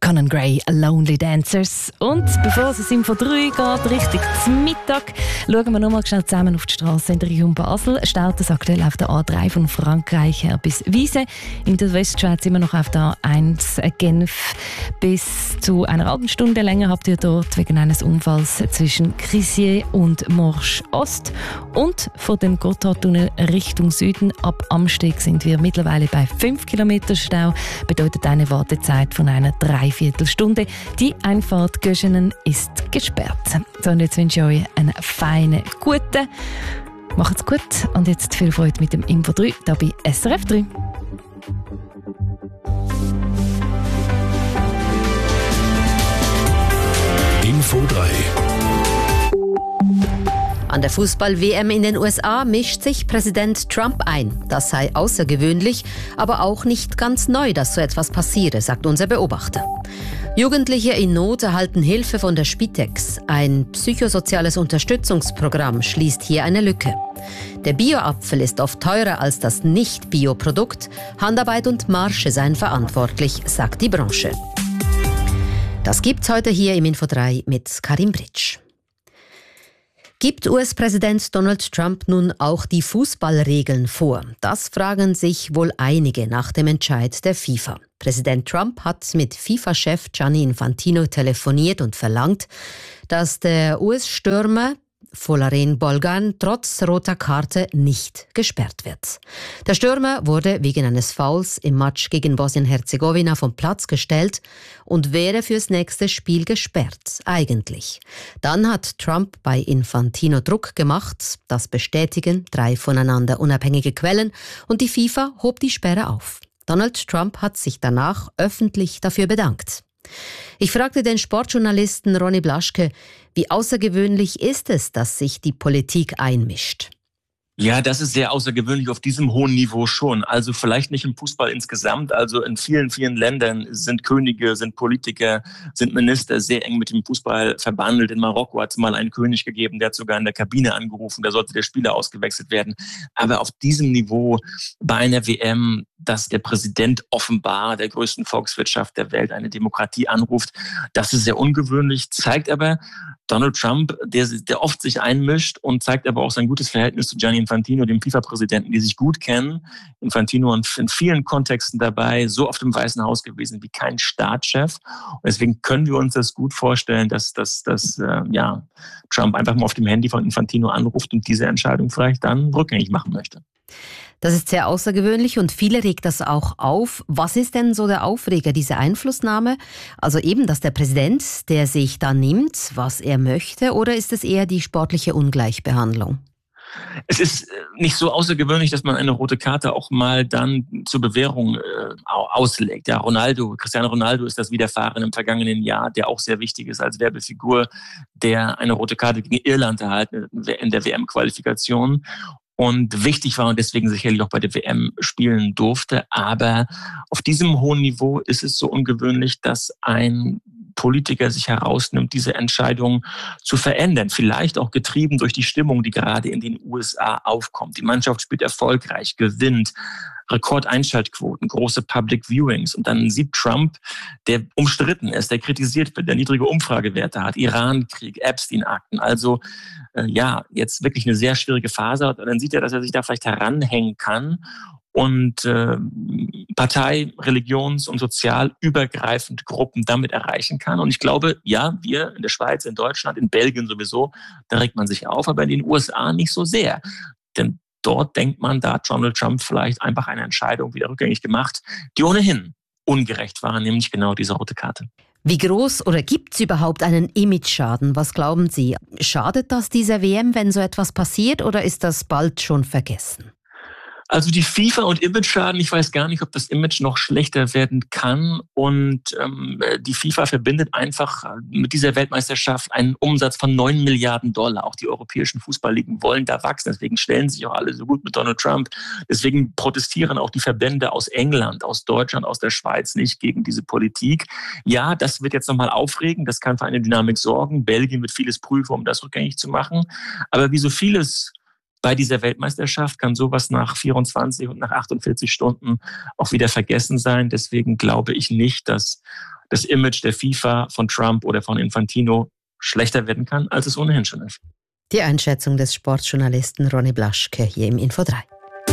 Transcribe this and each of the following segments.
Conan Gray, Lonely Dancers. Und bevor es in von 3 geht, richtig zum Mittag, schauen wir nochmal schnell zusammen auf die Straße in der Region Basel. Staut es aktuell auf der A3 von Frankreich her bis Wiese. In der Westschweiz immer noch auf der A1 Genf. Bis zu einer halben Stunde länger habt ihr dort wegen eines Unfalls zwischen Crissier und Morsch Ost. Und von dem Gotthardtunnel Richtung Süden ab Amsteg sind wir mittlerweile bei 5 Kilometer Stau. Bedeutet eine Wartezeit von einer Dreiviertelstunde. Die Einfahrt Göschenen ist gesperrt. So, und jetzt wünsche ich euch einen feinen, guten. Macht's gut und jetzt viel Freude mit dem Info 3 hier bei SRF 3. Info 3. An der Fußball-WM in den USA mischt sich Präsident Trump ein. Das sei außergewöhnlich, aber auch nicht ganz neu, dass so etwas passiere, sagt unser Beobachter. Jugendliche in Not erhalten Hilfe von der Spitex. Ein psychosoziales Unterstützungsprogramm schließt hier eine Lücke. Der Bio-Apfel ist oft teurer als das Nicht-Bio-Produkt. Handarbeit und Marge seien verantwortlich, sagt die Branche. Das gibt's heute hier im Info 3 mit Karim Britsch. Gibt US-Präsident Donald Trump nun auch die Fußballregeln vor? Das fragen sich wohl einige nach dem Entscheid der FIFA. Präsident Trump hat mit FIFA-Chef Gianni Infantino telefoniert und verlangt, dass der US-Stürmer Folarin Balogun trotz roter Karte nicht gesperrt wird. Der Stürmer wurde wegen eines Fouls im Match gegen Bosnien-Herzegowina vom Platz gestellt und wäre fürs nächste Spiel gesperrt, eigentlich. Dann hat Trump bei Infantino Druck gemacht, das bestätigen 3 voneinander unabhängige Quellen und die FIFA hob die Sperre auf. Donald Trump hat sich danach öffentlich dafür bedankt. Ich fragte den Sportjournalisten Ronny Blaschke, wie außergewöhnlich ist es, dass sich die Politik einmischt? Ja, das ist sehr außergewöhnlich auf diesem hohen Niveau schon. Also vielleicht nicht im Fußball insgesamt. Also in vielen, vielen Ländern sind Könige, sind Politiker, sind Minister sehr eng mit dem Fußball verbandelt. In Marokko hat es mal einen König gegeben, der hat sogar in der Kabine angerufen, da sollte der Spieler ausgewechselt werden. Aber auf diesem Niveau bei einer WM, dass der Präsident offenbar der größten Volkswirtschaft der Welt eine Demokratie anruft, das ist sehr ungewöhnlich, zeigt aber Donald Trump, der oft sich einmischt und zeigt aber auch sein gutes Verhältnis zu Gianni Infantino, dem FIFA-Präsidenten, die sich gut kennen. Infantino in vielen Kontexten dabei, so oft im Weißen Haus gewesen wie kein Staatschef. Und deswegen können wir uns das gut vorstellen, dass Trump einfach mal auf dem Handy von Infantino anruft und diese Entscheidung vielleicht dann rückgängig machen möchte. Das ist sehr außergewöhnlich und viele regt das auch auf. Was ist denn so der Aufreger, diese Einflussnahme? Also eben, dass der Präsident, der sich da nimmt, was er möchte, oder ist es eher die sportliche Ungleichbehandlung? Es ist nicht so außergewöhnlich, dass man eine rote Karte auch mal dann zur Bewährung auslegt. Ja, Cristiano Ronaldo ist das widerfahren im vergangenen Jahr, der auch sehr wichtig ist als Werbefigur, der eine rote Karte gegen Irland erhalten in der WM-Qualifikation. Und wichtig war und deswegen sicherlich auch bei der WM spielen durfte. Aber auf diesem hohen Niveau ist es so ungewöhnlich, dass ein Politiker sich herausnimmt, diese Entscheidung zu verändern. Vielleicht auch getrieben durch die Stimmung, die gerade in den USA aufkommt. Die Mannschaft spielt erfolgreich, gewinnt, Rekordeinschaltquoten, große Public Viewings. Und dann sieht Trump, der umstritten ist, der kritisiert wird, der niedrige Umfragewerte hat, Iran-Krieg, Epstein-Akten. Also jetzt wirklich eine sehr schwierige Phase. Und dann sieht er, dass er sich da vielleicht heranhängen kann und Partei-, religions- und sozial übergreifend Gruppen damit erreichen kann. Und ich glaube, ja, wir in der Schweiz, in Deutschland, in Belgien sowieso, da regt man sich auf, aber in den USA nicht so sehr. Denn dort denkt man, da hat Donald Trump vielleicht einfach eine Entscheidung wieder rückgängig gemacht, die ohnehin ungerecht war, nämlich genau diese rote Karte. Wie groß oder gibt es überhaupt einen Image-Schaden? Was glauben Sie? Schadet das dieser WM, wenn so etwas passiert, oder ist das bald schon vergessen? Also die FIFA und Image-Schaden, ich weiß gar nicht, ob das Image noch schlechter werden kann. Und die FIFA verbindet einfach mit dieser Weltmeisterschaft einen Umsatz von 9 Milliarden $. Auch die europäischen Fußballligen wollen da wachsen. Deswegen stellen sich auch alle so gut mit Donald Trump. Deswegen protestieren auch die Verbände aus England, aus Deutschland, aus der Schweiz nicht gegen diese Politik. Ja, das wird jetzt nochmal aufregen. Das kann für eine Dynamik sorgen. Belgien wird vieles prüfen, um das rückgängig zu machen. Aber wie so vieles bei dieser Weltmeisterschaft kann sowas nach 24 und nach 48 Stunden auch wieder vergessen sein. Deswegen glaube ich nicht, dass das Image der FIFA, von Trump oder von Infantino schlechter werden kann, als es ohnehin schon ist. Die Einschätzung des Sportjournalisten Ronny Blaschke hier im Info 3.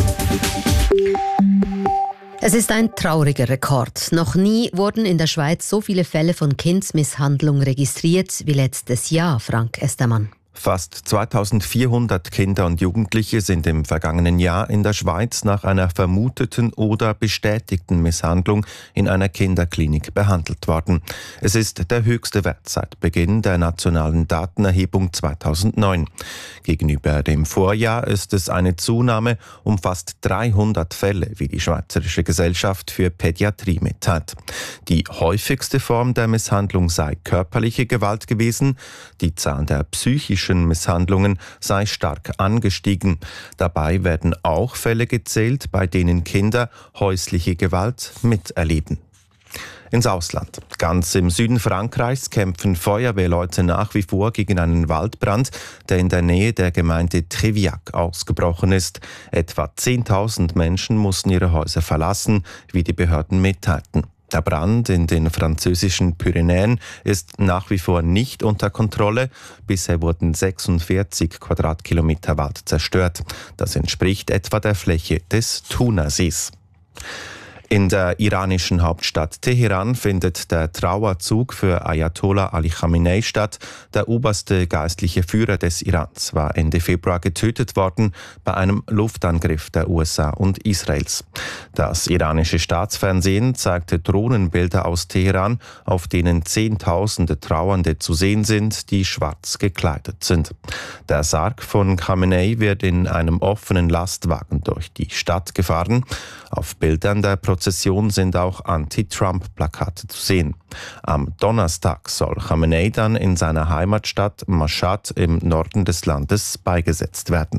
Es ist ein trauriger Rekord. Noch nie wurden in der Schweiz so viele Fälle von Kindsmisshandlung registriert wie letztes Jahr, Frank Estermann. Fast 2400 Kinder und Jugendliche sind im vergangenen Jahr in der Schweiz nach einer vermuteten oder bestätigten Misshandlung in einer Kinderklinik behandelt worden. Es ist der höchste Wert seit Beginn der nationalen Datenerhebung 2009. Gegenüber dem Vorjahr ist es eine Zunahme um fast 300 Fälle, wie die Schweizerische Gesellschaft für Pädiatrie mitteilt. Die häufigste Form der Misshandlung sei körperliche Gewalt gewesen. Die Zahl der psychischen Misshandlungen sei stark angestiegen. Dabei werden auch Fälle gezählt, bei denen Kinder häusliche Gewalt miterleben. Ins Ausland. Ganz im Süden Frankreichs kämpfen Feuerwehrleute nach wie vor gegen einen Waldbrand, der in der Nähe der Gemeinde Tréviac ausgebrochen ist. Etwa 10.000 Menschen mussten ihre Häuser verlassen, wie die Behörden mitteilten. Der Brand in den französischen Pyrenäen ist nach wie vor nicht unter Kontrolle. Bisher wurden 46 Quadratkilometer Wald zerstört. Das entspricht etwa der Fläche des Thunersees. In der iranischen Hauptstadt Teheran findet der Trauerzug für Ayatollah Ali Khamenei statt. Der oberste geistliche Führer des Irans war Ende Februar getötet worden bei einem Luftangriff der USA und Israels. Das iranische Staatsfernsehen zeigte Drohnenbilder aus Teheran, auf denen Zehntausende Trauernde zu sehen sind, die schwarz gekleidet sind. Der Sarg von Khamenei wird in einem offenen Lastwagen durch die Stadt gefahren. Auf Bildern der Prozession sind auch Anti-Trump-Plakate zu sehen. Am Donnerstag soll Khamenei dann in seiner Heimatstadt Mashhad im Norden des Landes beigesetzt werden.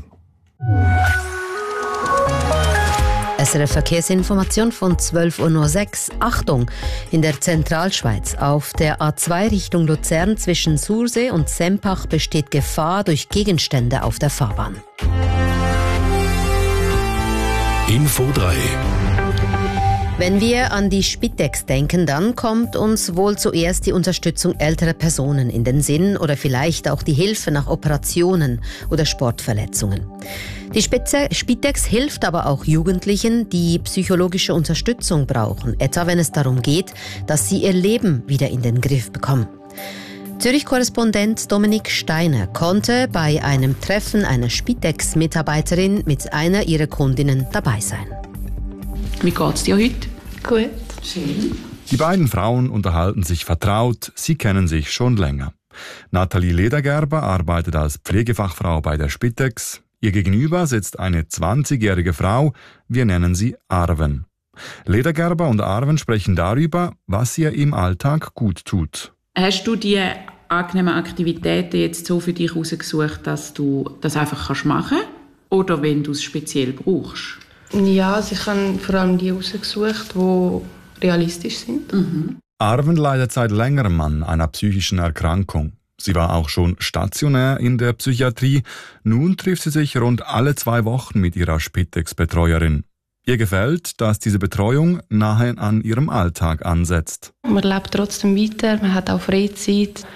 SRF Verkehrsinformation von 12.06 Uhr. Achtung! In der Zentralschweiz auf der A2 Richtung Luzern zwischen Sursee und Sempach besteht Gefahr durch Gegenstände auf der Fahrbahn. Info 3. Wenn wir an die Spitex denken, dann kommt uns wohl zuerst die Unterstützung älterer Personen in den Sinn oder vielleicht auch die Hilfe nach Operationen oder Sportverletzungen. Die Spitex hilft aber auch Jugendlichen, die psychologische Unterstützung brauchen, etwa wenn es darum geht, dass sie ihr Leben wieder in den Griff bekommen. Zürich-Korrespondent Dominik Steiner konnte bei einem Treffen einer Spitex-Mitarbeiterin mit einer ihrer Kundinnen dabei sein. Wie geht's dir heute? Gut. Schön. Die beiden Frauen unterhalten sich vertraut, sie kennen sich schon länger. Nathalie Ledergerber arbeitet als Pflegefachfrau bei der Spitex. Ihr gegenüber sitzt eine 20-jährige Frau, wir nennen sie Arwen. Ledergerber und Arwen sprechen darüber, was ihr im Alltag gut tut. Hast du die angenehmen Aktivitäten jetzt so für dich herausgesucht, dass du das einfach machen kannst? Oder wenn du es speziell brauchst? Ja, also ich habe vor allem die herausgesucht, die realistisch sind. Arwen leidet seit längerem an einer psychischen Erkrankung. Sie war auch schon stationär in der Psychiatrie. Nun trifft sie sich rund alle 2 Wochen mit ihrer Spitex-Betreuerin. Ihr gefällt, dass diese Betreuung nahe an ihrem Alltag ansetzt. Man lebt trotzdem weiter, man hat auch Freizeit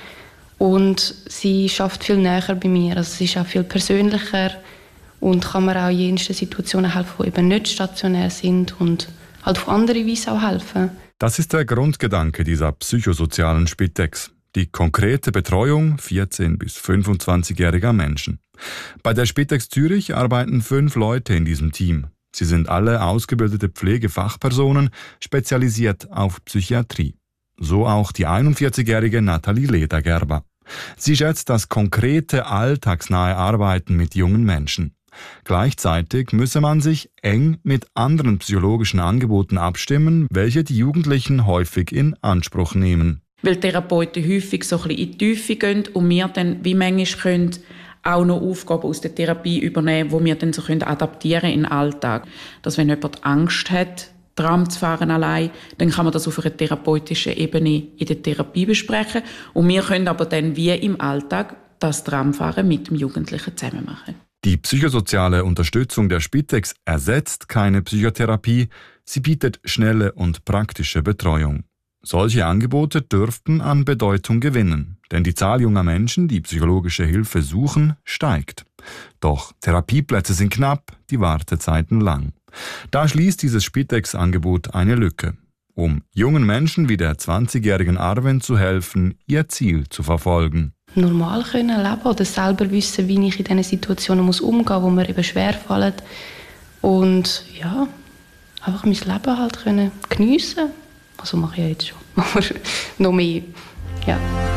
und sie schafft viel näher bei mir. Also sie ist auch viel persönlicher und kann mir auch in jensten Situationen helfen, die eben nicht stationär sind und halt auf andere Weise auch helfen. Das ist der Grundgedanke dieser psychosozialen Spitex. Die konkrete Betreuung 14- bis 25-jähriger Menschen. Bei der Spitex Zürich arbeiten 5 Leute in diesem Team. Sie sind alle ausgebildete Pflegefachpersonen, spezialisiert auf Psychiatrie. So auch die 41-jährige Nathalie Ledergerber. Sie schätzt das konkrete, alltagsnahe Arbeiten mit jungen Menschen. Gleichzeitig müsse man sich eng mit anderen psychologischen Angeboten abstimmen, welche die Jugendlichen häufig in Anspruch nehmen. Weil Therapeuten häufig so ein bisschen in die Tiefe gehen und wir dann wie manchmal können auch noch Aufgaben aus der Therapie übernehmen, die wir dann so adaptieren in den Alltag. Dass wenn jemand Angst hat, Tram zu fahren allein, dann kann man das auf einer therapeutischen Ebene in der Therapie besprechen. Und wir können aber dann wie im Alltag das Tramfahren mit dem Jugendlichen zusammen machen. Die psychosoziale Unterstützung der Spitex ersetzt keine Psychotherapie, sie bietet schnelle und praktische Betreuung. Solche Angebote dürften an Bedeutung gewinnen, denn die Zahl junger Menschen, die psychologische Hilfe suchen, steigt. Doch Therapieplätze sind knapp, die Wartezeiten lang. Da schließt dieses Spitex-Angebot eine Lücke, um jungen Menschen wie der 20-jährigen Arwen zu helfen, ihr Ziel zu verfolgen. Normal können leben oder selber wissen, wie ich in diesen Situationen umgehen muss, wo mir eben schwerfallen. Und ja, einfach mein Leben halt können geniessen. Also mache ich ja jetzt schon, aber noch mehr, ja.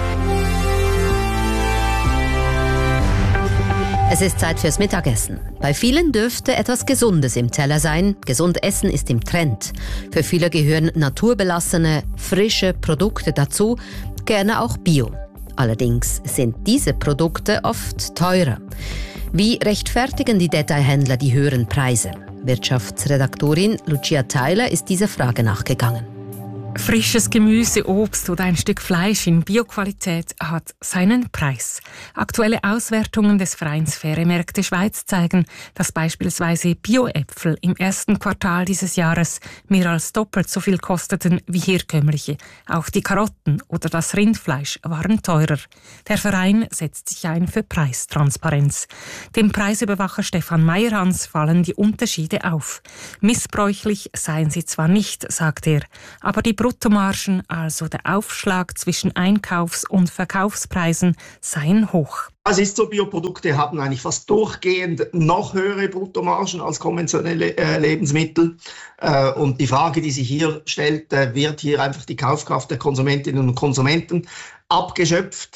Es ist Zeit fürs Mittagessen. Bei vielen dürfte etwas Gesundes im Teller sein. Gesund essen ist im Trend. Für viele gehören naturbelassene, frische Produkte dazu, gerne auch Bio. Allerdings sind diese Produkte oft teurer. Wie rechtfertigen die Detailhändler die höheren Preise? Wirtschaftsredaktorin Lucia Theiler ist dieser Frage nachgegangen. Frisches Gemüse, Obst oder ein Stück Fleisch in Bioqualität hat seinen Preis. Aktuelle Auswertungen des Vereins Faire Märkte Schweiz zeigen, dass beispielsweise Bio-Äpfel im ersten Quartal dieses Jahres mehr als doppelt so viel kosteten wie herkömmliche. Auch die Karotten oder das Rindfleisch waren teurer. Der Verein setzt sich ein für Preistransparenz. Dem Preisüberwacher Stefan Meyerhans fallen die Unterschiede auf. Missbräuchlich seien sie zwar nicht, sagt er, aber die Bruttomargen, also der Aufschlag zwischen Einkaufs- und Verkaufspreisen, seien hoch. Es ist so, Bioprodukte haben eigentlich fast durchgehend noch höhere Bruttomargen als konventionelle Lebensmittel. Und die Frage, die sich hier stellt, wird hier einfach die Kaufkraft der Konsumentinnen und Konsumenten abgeschöpft?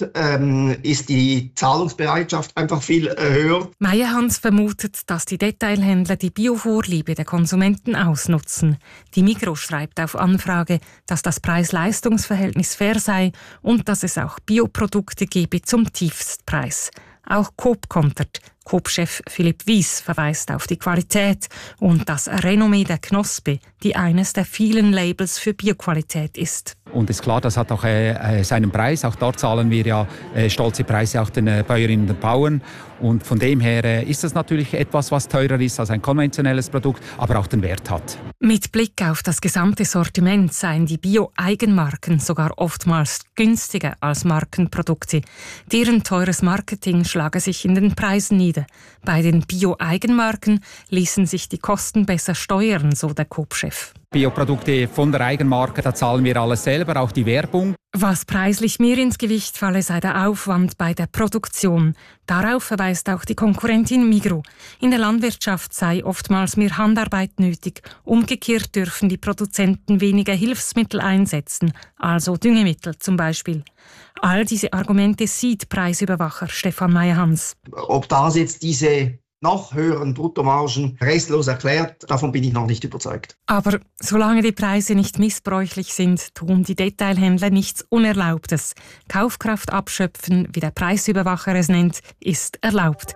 Ist die Zahlungsbereitschaft einfach viel höher? Meyerhans vermutet, dass die Detailhändler die Biovorliebe der Konsumenten ausnutzen. Die Migros schreibt auf Anfrage, dass das Preis-Leistungs-Verhältnis fair sei und dass es auch Bioprodukte gebe zum Tiefstpreis. Auch Coop kontert. Coop-Chef Philipp Wies verweist auf die Qualität und das Renommee der Knospe, die eines der vielen Labels für Bioqualität ist. Und ist klar, das hat auch seinen Preis. Auch dort zahlen wir ja stolze Preise auch den Bäuerinnen und Bauern. Und von dem her ist das natürlich etwas, was teurer ist als ein konventionelles Produkt, aber auch den Wert hat. Mit Blick auf das gesamte Sortiment seien die Bio-Eigenmarken sogar oftmals günstiger als Markenprodukte. Deren teures Marketing schlage sich in den Preisen nieder. Bei den Bio-Eigenmarken ließen sich die Kosten besser steuern, so der Coop-Chef. Bioprodukte von der Eigenmarke, da zahlen wir alles selber, auch die Werbung. Was preislich mehr ins Gewicht falle, sei der Aufwand bei der Produktion. Darauf verweist auch die Konkurrentin Migros. In der Landwirtschaft sei oftmals mehr Handarbeit nötig. Umgekehrt dürfen die Produzenten weniger Hilfsmittel einsetzen, also Düngemittel zum Beispiel. All diese Argumente sieht Preisüberwacher Stefan Meyerhans. Ob das jetzt diese noch höheren Bruttomargen restlos erklärt, davon bin ich noch nicht überzeugt. Aber solange die Preise nicht missbräuchlich sind, tun die Detailhändler nichts Unerlaubtes. Kaufkraft abschöpfen, wie der Preisüberwacher es nennt, ist erlaubt.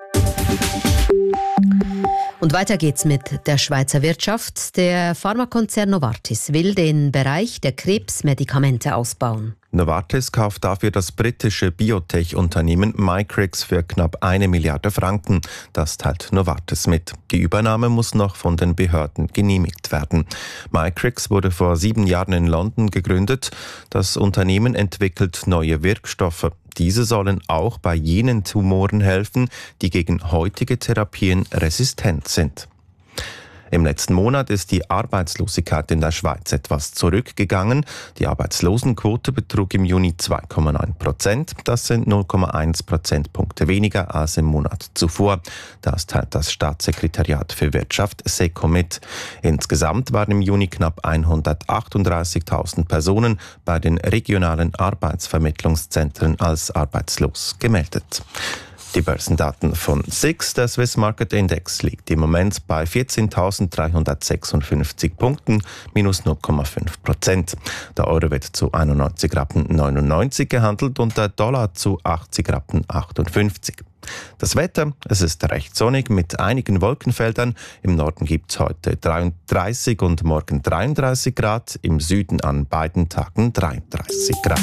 Und weiter geht's mit der Schweizer Wirtschaft. Der Pharmakonzern Novartis will den Bereich der Krebsmedikamente ausbauen. Novartis kauft dafür das britische Biotech-Unternehmen Mycrix für knapp 1 Milliarde Franken. Das teilt Novartis mit. Die Übernahme muss noch von den Behörden genehmigt werden. Mycrix wurde vor 7 Jahren in London gegründet. Das Unternehmen entwickelt neue Wirkstoffe. Diese sollen auch bei jenen Tumoren helfen, die gegen heutige Therapien resistent sind. Im letzten Monat ist die Arbeitslosigkeit in der Schweiz etwas zurückgegangen. Die Arbeitslosenquote betrug im Juni 2,9%. Das sind 0,1 Prozentpunkte weniger als im Monat zuvor. Das teilt das Staatssekretariat für Wirtschaft SECO mit. Insgesamt waren im Juni knapp 138.000 Personen bei den regionalen Arbeitsvermittlungszentren als arbeitslos gemeldet. Die Börsendaten von SIX, der Swiss Market Index, liegt im Moment bei 14.356 Punkten, minus 0,5%. Der Euro wird zu 91,99 Rappen gehandelt und der Dollar zu 80,58 Rappen. Das Wetter, es ist recht sonnig mit einigen Wolkenfeldern. Im Norden gibt es heute 33 und morgen 33 Grad, im Süden an beiden Tagen 33 Grad.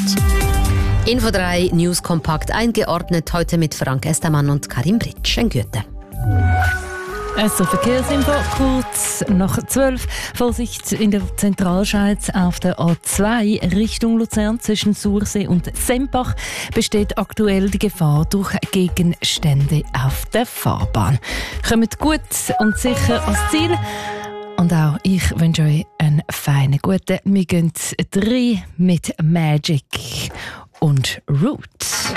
Info 3 News kompakt eingeordnet, heute mit Frank Estermann und Karim Britsch. Ein Gute. Also Verkehrsinfo, kurz nach 12. Vorsicht in der Zentralschweiz auf der A2 Richtung Luzern zwischen Sursee und Sempach besteht aktuell die Gefahr durch Gegenstände auf der Fahrbahn. Kommt gut und sicher ans Ziel. Und auch ich wünsche euch einen feinen guten. Wir gehen 3 mit Magic und Roots.